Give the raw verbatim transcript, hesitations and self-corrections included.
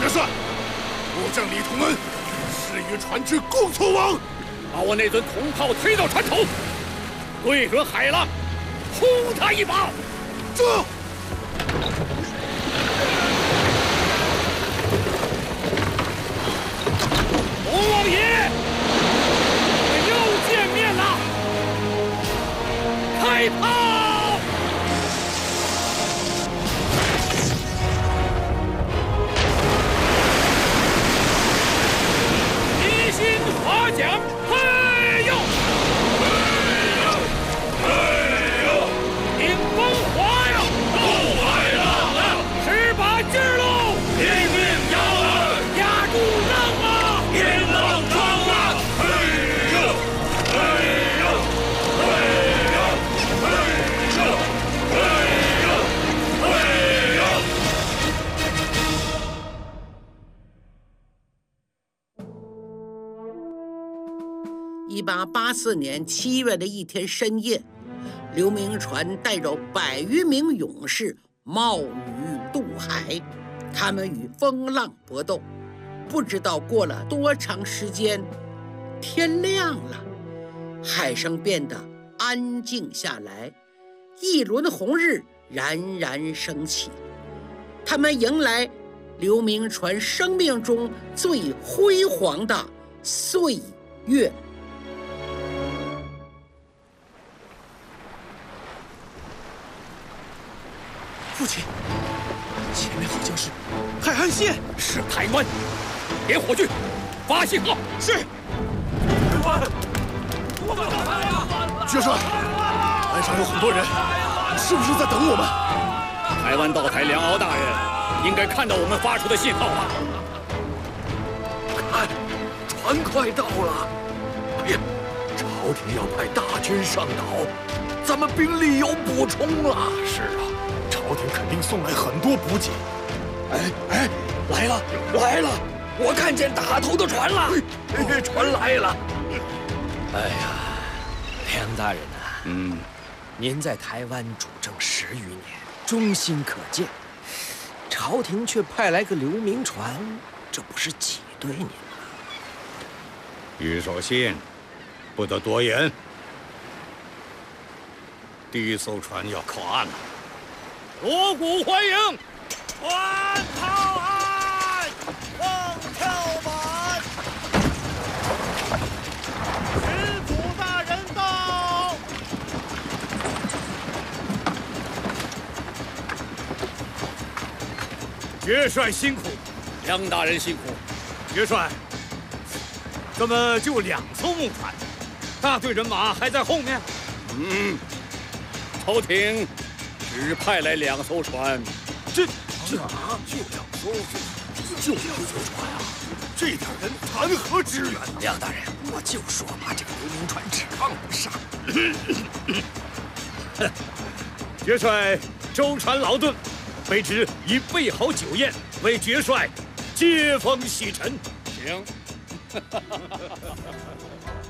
元帅，末将李同恩誓与船只共存亡。 把我那尊铜炮推到船头，对准海浪，轰他一把。 这。 洪王爷，我们又见面了！开炮！一心划桨，嘿呦！嘿呦！迎风划呀！渡海浪啊！十把劲儿喽！拼命摇啊！压住浪啊！ 天浪冲啊！嘿呦，嘿呦，嘿呦，嘿呦，嘿呦，嘿呦！ 一八八四年七月的一天深夜，刘铭传带着百余名勇士冒雨渡海，他们与风浪搏斗。 不知道过了多长时间，天亮了，海上变得安静下来，一轮红日冉冉升起。他们迎来刘铭传生命中最辉煌的岁月。 父亲，前面好像是海岸线， 是台湾。 点火炬，发信号。 是。台湾，我们到台了！元帅，岸上有很多人，是不是在等我们？ 台湾道台梁敖大人应该看到我们发出的信号吧？ 看，船快到了！哎呀，朝廷要派大军上岛，咱们兵力有补充了。 是啊，朝廷肯定送来很多补给。 哎哎，来了来了！ 我看见打头的船了，船来了。 哎呀，梁大人呐、啊，嗯，您在台湾主政十余年，忠心可见，朝廷却派来个刘铭传，这不是挤兑您吗？ 余守信，不得多言。第一艘船要靠岸了， 锣鼓欢迎， 船靠岸。 放跳板！巡抚大人到！ 元帅辛苦，梁大人辛苦。 元帅，怎么就两艘木船？大队人马还在后面。 嗯，朝廷只派来两艘船。 这这啊，就两艘。 就两艘船啊！ 这点人谈何支援呢？ 梁大人，我就说嘛，这个刘铭传指望不上。 元帅舟船劳顿，卑职已备好酒宴，为元帅接风洗尘。 行。